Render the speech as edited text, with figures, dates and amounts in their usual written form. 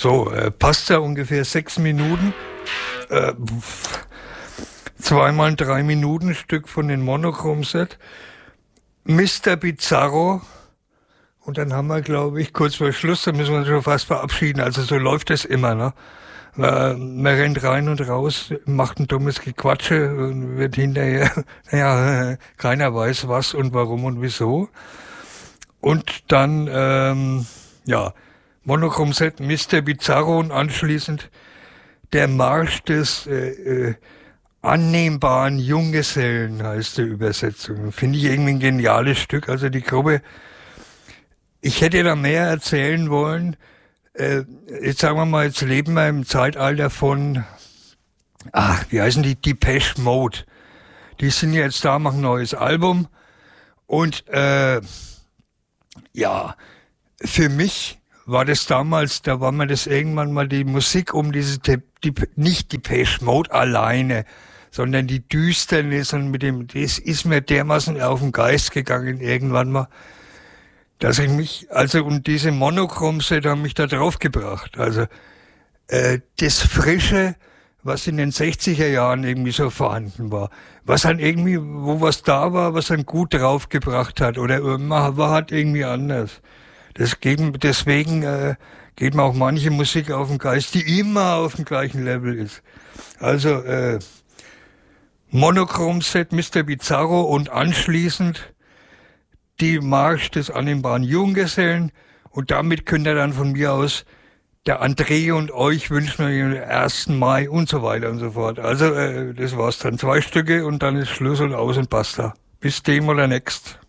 So, passt ja ungefähr 6 Minuten. Zweimal ein 3-Minuten-Stück von den Monochrom-Set. Mr. Bizarro. Und dann haben wir, glaube ich, kurz vor Schluss, da müssen wir uns schon fast verabschieden. Also so läuft das immer, ne? Man rennt rein und raus, macht ein dummes Gequatsche und wird hinterher, naja, keiner weiß was und warum und wieso. Und dann, Monochrom-Set, Mr. Bizarro und anschließend der Marsch des annehmbaren Junggesellen heißt die Übersetzung. Finde ich irgendwie ein geniales Stück. Also die Gruppe, ich hätte da mehr erzählen wollen. Jetzt sagen wir mal, jetzt leben wir im Zeitalter von, wie heißen die? Depeche Mode. Die sind jetzt da, machen ein neues Album. Und für mich war das damals, da war mir das irgendwann mal die Musik um diese, nicht Depeche Mode alleine, sondern die Düsternis und das ist mir dermaßen auf den Geist gegangen irgendwann mal, dass ich mich, und diese Monochrom-Set haben mich da drauf gebracht. Also, das Frische, was in den 60er Jahren irgendwie so vorhanden war, was dann irgendwie, wo was da war, was dann gut draufgebracht hat, oder war halt irgendwie anders. Deswegen geht mir auch manche Musik auf den Geist, die immer auf dem gleichen Level ist. Also, Monochrom-Set, Mr. Bizarro und anschließend die Marsch des annehmbaren Junggesellen, und damit könnt ihr dann von mir aus, der André und euch wünschen wir den 1. Mai und so weiter und so fort. Also das war's dann. 2 Stücke und dann ist Schluss und aus und basta. Bis dem oder next.